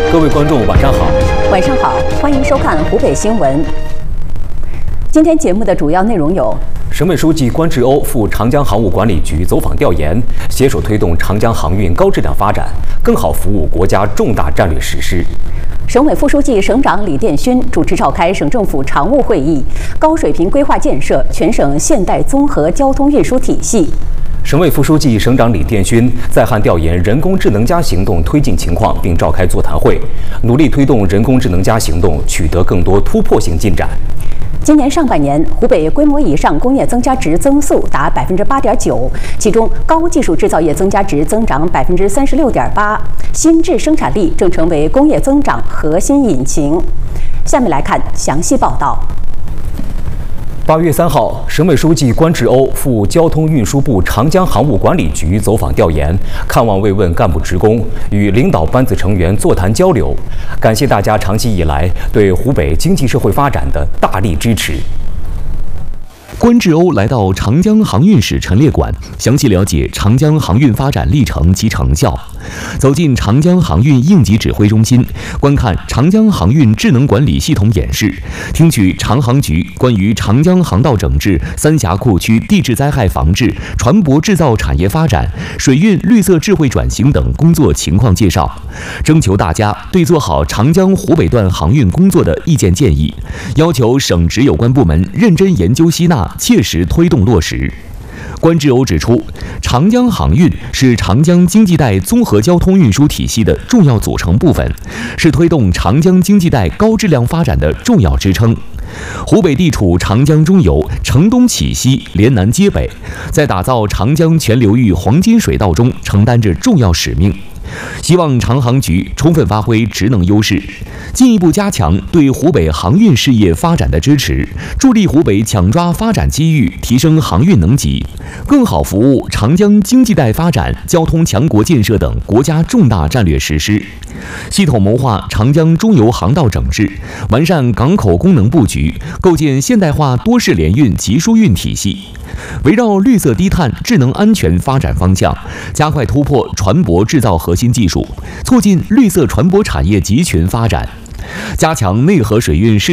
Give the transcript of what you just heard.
各位观众，晚上好。 晚上好，欢迎收看湖北新闻。今天节目的主要内容有： 省委书记关志欧赴长江航务管理局走访调研，携手推动长江航运高质量发展，更好服务国家重大战略实施。 省委副书记、省长李殿勋主持召开省政府常务会议，高水平规划建设全省现代综合交通运输体系。 省委副书记、省长李殿勋在汉调研人工智能行动推进情况，并召开座谈会，努力推动人工智能行动取得更多突破性进展。 今年上半年，湖北规模以上工业增加值增速达8.9%，其中高技术制造业增加值增长36.8%，新质生产力正成为工业增长核心引擎。下面来看详细报道。 8月3号，省委书记关志欧赴交通运输部长江航务管理局走访调研，看望慰问干部职工，与领导班子成员座谈交流，感谢大家长期以来对湖北经济社会发展的大力支持。 关志欧来到长江航运史陈列馆，详细了解长江航运发展历程及成效。走进长江航运应急指挥中心，观看长江航运智能管理系统演示，听取长航局关于长江航道整治、三峡库区地质灾害防治、船舶制造产业发展、水运绿色智慧转型等工作情况介绍，征求大家对做好长江湖北段航运工作的意见建议，要求省直有关部门认真研究吸纳，切实推动落实。关志欧指出，长江航运是长江经济带综合交通运输体系的重要组成部分，是推动长江经济带高质量发展的重要支撑。湖北地处长江中游，承东启西，连南接北，在打造长江全流域黄金水道中承担着重要使命。希望长航局充分发挥职能优势，进一步加强对湖北航运事业发展的支持，助力湖北抢抓发展机遇，提升航运能级，更好服务长江经济带发展、交通强国建设等国家重大战略实施，系统谋划长江中游航道整治，完善港口功能布局，构建现代化多式联运集疏运体系，围绕绿色低碳、智能安全发展方向，加快突破船舶制造核心技术，促进绿色船舶产业集群发展，加强内河水运市